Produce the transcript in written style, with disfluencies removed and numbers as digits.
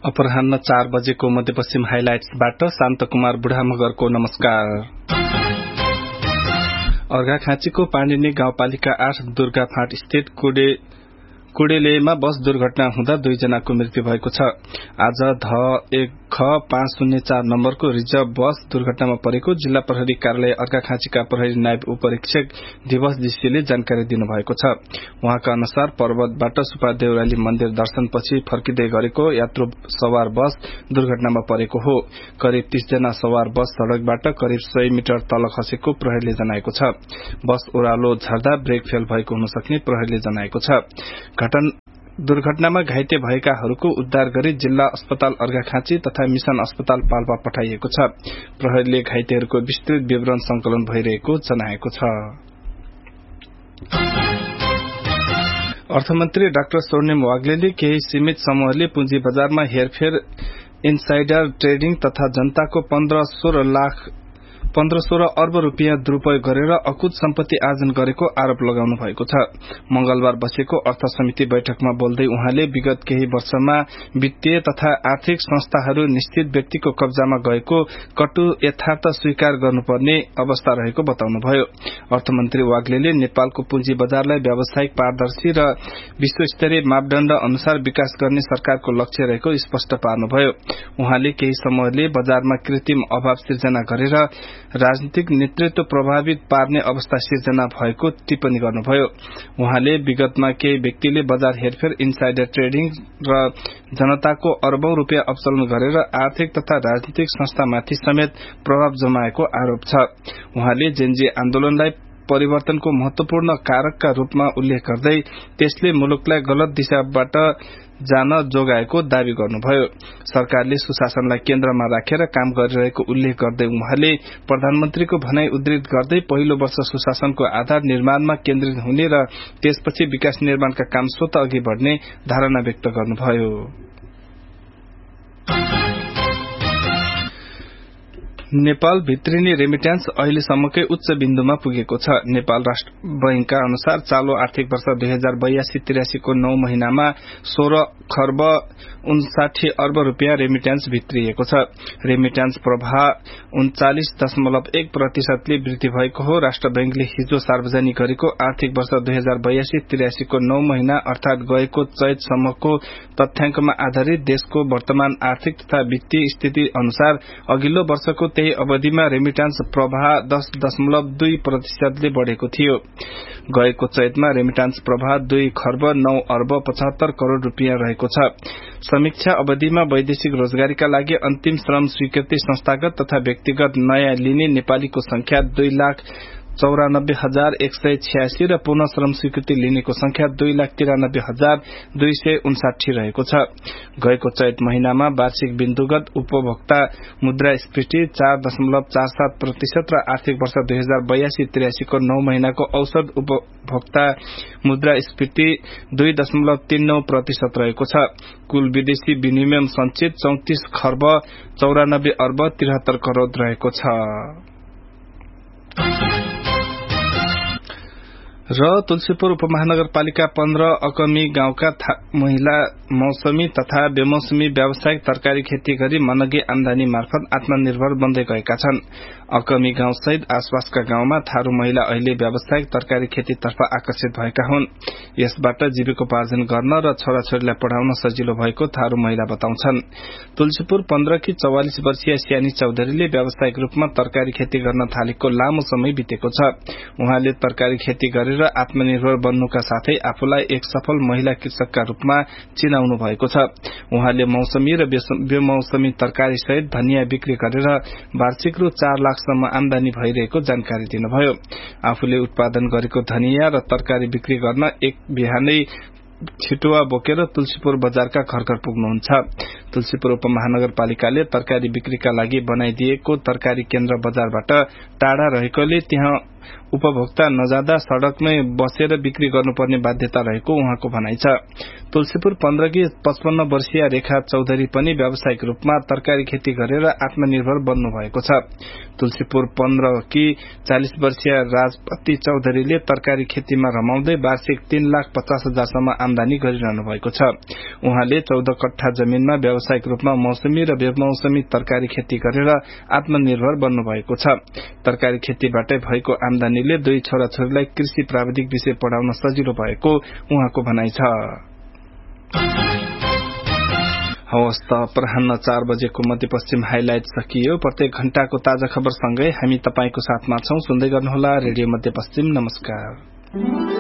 अपराह्न 4 बजेको मध्यपश्चिम हाइलाइट्सबाट शान्त कुमार बुढामगरको नमस्कार। अर्घाखाँचीको पाण्डिनी गाउँपालिका 8 दुर्गाफाँट स्थित कुडेलेमा बस दुर्घटना हुँदा 2 जनाको मृत्यु भएको छ। आज ध1ख504 नम्बरको रिजर्भ बस दुर्घटनामा परेको जिल्ला प्रहरी कार्यालय अर्घाखाँचीका प्रहरी नायब उपरीक्षक दिवस जीसीले जानकारी दिनुभएको छ। उहाँका अनुसार पर्वतबाट सुपादेउराली मन्दिर दर्शनपछि फर्किँदै गरेको यात्रु सवार बस दुर्घटनामा परेको हो। करिब 30 जना सवार बस सड़कबाट करिब 100 मिटर तल खसेको प्रहरीले जनाएको छ। बस ओह्रालो झर्दा ब्रेक फेल भएको हुन सक्ने प्रहरीले जनाएको छ। दुर्घटनामा घाइते भएकाहरूको उद्धार गरी जिल्ला अस्पताल अर्घाखाँची तथा मिशन अस्पताल पाल्पा पठाइएको छ। प्रहरीले घाइतेहरूको विस्तृत विवरण संकलन भइरहेको जनाएको छ। अर्थमन्त्री डाक्टर स्वर्णिम वाग्लेले केही सीमित समूहले पुँजी बजारमा हेरफेर, इनसाइडर ट्रेडिङ तथा जनताको 15-16 अर्ब रुपियाँ दुरूपयोग गरेर अकुत सम्पत्ति आर्जन गरेको आरोप लगाउनु भएको छ। मंगलबार बसेको अर्थ समिति बैठकमा बोल्दै उहाँले विगत केही वर्षमा वित्तीय तथा आर्थिक संस्थाहरू निश्चित व्यक्तिको कब्जामा गएको कटु यथार्थ स्वीकार गर्नुपर्ने अवस्था रहेको बताउनुभयो। अर्थमन्त्री वाग्लेले नेपालको पुँजी बजारलाई व्यावसायिक, पारदर्शी र विश्वस्तरीय मापदण्ड अनुसार विकास गर्ने सरकारको लक्ष्य रहेको स्पष्ट पार्नुभयो। उहाँले केही समूहले बजारमा कृत्रिम अभाव सिर्जना गरेर राजनीतिक नेतृत्व प्रभावित पार्ने अवस्था सिर्जना भएको टिप्पणी गर्नुभयो। उहाँले विगतमा केही व्यक्तिले बजार हेरफेर, इनसाइडर ट्रेडिङ र जनताको अर्बौं रुपियाँ अपचलन गरेर आर्थिक तथा राजनीतिक संस्थामाथि समेत प्रभाव जमाएको आरोप छ। उहाँले जेनजी आन्दोलनलाई परिवर्तनको महत्वपूर्ण कारकका रूपमा उल्लेख गर्दै त्यसले मुलुकलाई गलत दिशाबाट जान जोगाएको दावी गर्नुभयो। सरकारले सुशासनलाई केन्द्रमा राखेर काम गरिरहेको उल्लेख गर्दै उहाँले प्रधानमन्त्रीको भनाई उद्धृत गर्दै पहिलो वर्ष सुशासनको आधार निर्माणमा केन्द्रित हुने र त्यसपछि विकास निर्माणका काम स्वतः अघि बढ़ने धारणा व्यक्त गर्नुभयो। नेपाल भित्रिने रेमिट्यान्स अहिलेसम्मकै उच्च बिन्दुमा पुगेको छ। नेपाल राष्ट्र बैंकका अनुसार चालू आर्थिक वर्ष 2082-83 को 9 महिनामा 16 खर्ब 59 अर्ब रुपियाँ रेमिट्यान्स भित्रिएको छ। रेमिट्यान्स प्रवाह 39.1% ले वृद्धि भएको हो। राष्ट्र बैंकले हिजो सार्वजनिक गरेको आर्थिक वर्ष 2082-83 को 9 महिना अर्थात गएको चैतसम्मको तथ्याङ्कमा आधारित देशको वर्तमान आर्थिक तथा वित्तीय स्थिति अनुसार अघिल्लो वर्षको त्यही अवधिमा रेमिट्यान्स प्रवाह 10.2% ले बढ़ेको थियो। गएको चैतमा रेमिट्यान्स प्रवाह 2 खर्ब 9 अर्ब 75 करोड़ रुपियाँ रहेको छ। समीक्षा अवधिमा वैदेशिक रोजगारीका लागि अन्तिम श्रम स्वीकृति संस्थागत तथा व्यक्तिगत नयाँ लिने नेपालीको संख्या 2,94,186 र पुनः श्रम स्वीकृति लिनेको संख्या 2,93,259 रहेको छ। गएको चैत महिनामा वार्षिक बिन्दुगत उपभोक्ता मुद्रास्फीति 4.47% र आर्थिक वर्ष 2082-83 को 9 महिनाको औसत उपभोक्ता मुद्रास्फीति 2.39% रहेको छ। कुल विदेशी विनिमय संचित 34 खर्ब 94 अर्ब 73 करोड़ रहेको छ। र तुलसीपुर उपमहानगरपालिका 15 अकमी गाउँका महिला मौसमी तथा बेमौसमी व्यावसायिक तरकारी खेती गरी मनगी आमदानी मार्फत आत्मनिर्भर बन्दै गएका छन्। अकमी गाउँ सहित आसपासका गाउँमा थारू महिला अहिले व्यावसायिक तरकारी खेतीतर्फ आकर्षित भएका हुन्। यसबाट जीविकोपार्जन गर्न र छोराछोरीलाई पढ़ाउन सजिलो भएको थारू महिला बताउँछन्। तुलसीपुर 15 की 44 वर्षीय स्यानी चौधरीले व्यावसायिक रूपमा तरकारी खेती गर्न थालेको लामो समय बितेको छ। उहाँले तरकारी खेती गरेर आत्मनिर्भर बन्नुका साथै आफूलाई एक सफल महिला कृषकका रूपमा चिनाउनु भएको छ। उहाँले मौसमी र बेमौसमी तरकारी सहित धनिया बिक्री गरेर वार्षिक रु 4 लाखसम्म आमदानी भइरहेको जानकारी दिनुभयो। आफूले उत्पादन गरेको धनिया र तरकारी बिक्री गर्न एक बिहानै छिटुवा बोकेर तुलसीपुर बजारका घर घर पुग्नुहुन्छ। तुलसीपुर उपमहानगरपालिकाले तरकारी बिक्रीका लागि बनाइदिएको तरकारी केन्द्र बजारबाट टाढा रहेकोले त्यहाँ उपभोक्ता नजाँदा सड़कमै बसेर बिक्री गर्नुपर्ने बाध्यता रहेको उहाँको भनाइ छ। तुलसीपुर 15 की 55 वर्षीय रेखा चौधरी पनि व्यावसायिक रूपमा तरकारी खेती गरेर आत्मनिर्भर बन्नु भएको छ। तुलसीपुर 15 की 40 वर्षीय राजपति चौधरीले तरकारी खेतीमा रमाउँदै वार्षिक 3,50,000 सम्म आमदानी गरिरहनु भएको छ। उहाँले 14 कट्ठा जमिनमा व्यावसायिक रूपमा मौसमी र बेमौसमी तरकारी खेती गरेर आत्मनिर्भर बन्नु भएको छ। तरकारी खेतीबाटै भएको आमदानीले 2 छोराछोरीलाई कृषि प्राविधिक विषय पढ़ाउन सजिलो भएको उहाँको भनाइ छ। हवस् त अपराह्न 4 बजेको मध्यपश्चिम हाइलाइट सकियो। प्रत्येक घण्टाको ताजा खबर सँगै हामी तपाईको साथमा छौं। सुन्दै गर्नुहोला रेडियो मध्यपश्चिम। नमस्कार।